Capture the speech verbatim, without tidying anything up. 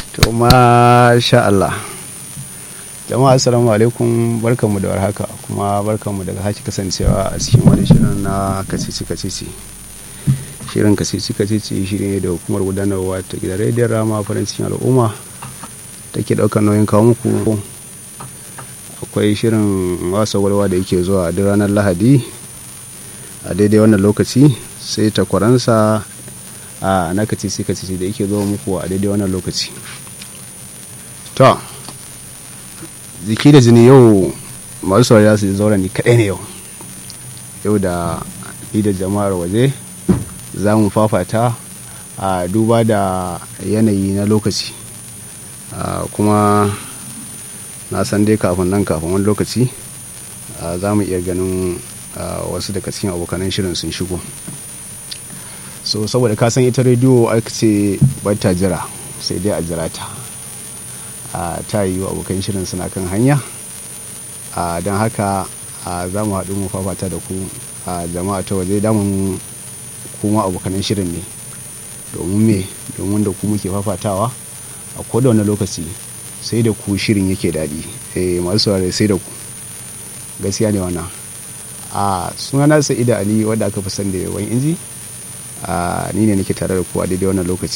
To masha Allah. Jama'a assalamu alaikum, barkanmu da warhaka kuma barkanmu daga haki kasancewa a cikin wani shirin na kacici kacici. Shirin kacici kacici shiri ne da hukumar gudanarwa ta gidan rediyon Rama farin cikin al'umma take daukar nauyin kawo muku. Akwai shirin wasa walwa da yake zuwa a duk ranar Lahadi a daidai wannan lokaci, sai takwaransa a na kacici kacici da yake zuwa muku a daidai wannan lokaci. To jiki da jini yau masu saurari su zaura ni kaɗai ne yau yau da ni da jama'ar waje za mu fafata a duba da yanayi na lokaci, kuma na san dai kafin nan kafin wani lokaci za mu iya ganin wasu daga cikin abokanan shirin sun shigo. So saboda ka san ita rediyo aka ce bata jira sai dai a jira ta. Uh, ta yi wa abokan shirin suna kan hanya, uh, don haka uh, za mu haɗu mu fafata da ku a uh, jama'a ta waje damun kuma abokanan shirin ne domin me domin da ku muke fafatawa a koda wani lokaci, sai da ku shirin yake daɗi. Eh, masu saurare sai da ku, gaskiya ne wannan. A uh, sunana Sa'ida Ali wadda aka fi san da yawan inji, uh, ni ne nake tare da ku a daidai wannan lokaci.